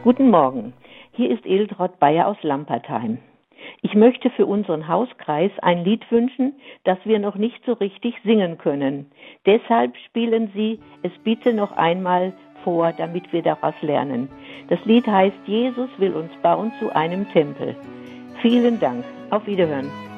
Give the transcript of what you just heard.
Guten Morgen, hier ist Edeltraud Bayer aus Lampertheim. Ich möchte für unseren Hauskreis ein Lied wünschen, das wir noch nicht so richtig singen können. Deshalb spielen Sie es bitte noch einmal vor, damit wir daraus lernen. Das Lied heißt Jesus will uns bauen zu einem Tempel. Vielen Dank. Auf Wiederhören.